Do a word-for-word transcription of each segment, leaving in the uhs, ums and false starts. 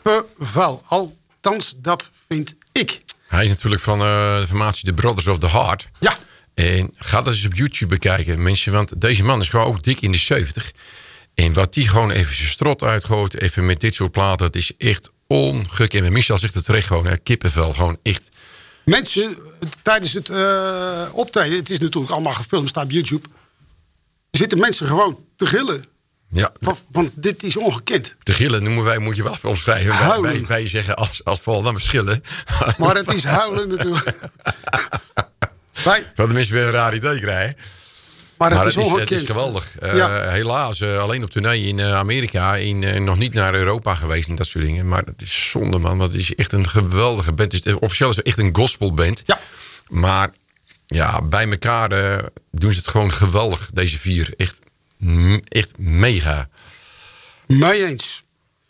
kippenvel. Althans, dat vind ik. Hij is natuurlijk van uh, de formatie The Brothers of the Heart. Ja. En ga dat eens op YouTube bekijken, mensen. Want deze man is gewoon ook dik in de zeventig. En wat die gewoon even zijn strot uitgooit, even met dit soort platen, het is echt ongekend. En Michel zegt het terecht gewoon, hè, kippenvel, gewoon echt. Mensen, tijdens het uh, optreden, het is natuurlijk allemaal gefilmd, staat op YouTube, zitten mensen gewoon te gillen. Ja. Want, want dit is ongekend. Te gillen noemen wij, moet je wel even omschrijven. Wij, wij, wij zeggen als, als Paul dan maar schillen. Maar het is huilen natuurlijk. wij, Wat de mensen weer een raar idee krijgen. Maar het, maar is, het, is, ongekend. het is geweldig. Uh, ja. Helaas, uh, alleen op tournee in uh, Amerika. In, uh, nog niet naar Europa geweest en dat soort dingen. Maar het is zonde, man. Want het is echt een geweldige band. Het is, officieel is het echt een gospelband. Ja. Maar ja, bij elkaar uh, doen ze het gewoon geweldig. Deze vier. Echt, echt mega. Mee eens.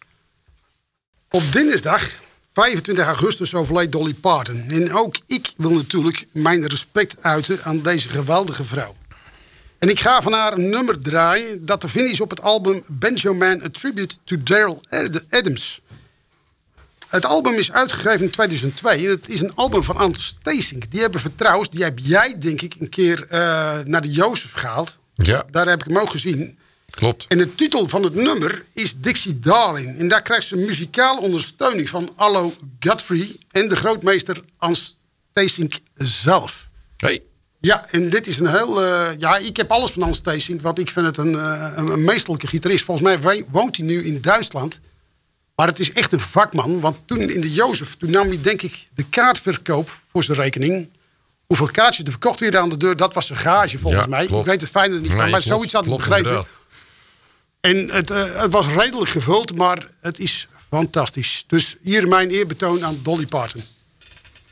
Op dinsdag, vijfentwintig augustus, overleed Dolly Parton. En ook ik wil natuurlijk mijn respect uiten aan deze geweldige vrouw. En ik ga van haar een nummer draaien dat te vinden is op het album Banjo Man, A Tribute to Daryl Adams. Het album is uitgegeven in tweeduizend twee. En het is een album van Ant Stasink. Die hebben vertrouwens, die heb jij denk ik een keer uh, naar de Jozef gehaald. Ja. Daar heb ik hem ook gezien. Klopt. En de titel van het nummer is Dixie Darling. En daar krijgt ze muzikale ondersteuning van Arlo Guthrie en de grootmeester Ant Stasink zelf. Hey. Ja, en dit is een heel... Uh, ja, ik heb alles van Ant Stasink, want ik vind het een, uh, een meesterlijke gitarist. Volgens mij woont hij nu in Duitsland. Maar het is echt een vakman, want toen in de Jozef, toen nam hij denk ik de kaartverkoop voor zijn rekening. Hoeveel kaartjes er verkocht werden aan de deur, dat was zijn gage volgens ja, mij. Klopt. Ik weet het fijner niet van, nee, maar klopt, zoiets had ik klopt, begrepen. Inderdaad. En het, uh, het was redelijk gevuld, maar het is fantastisch. Dus hier mijn eerbetoon aan Dolly Parton.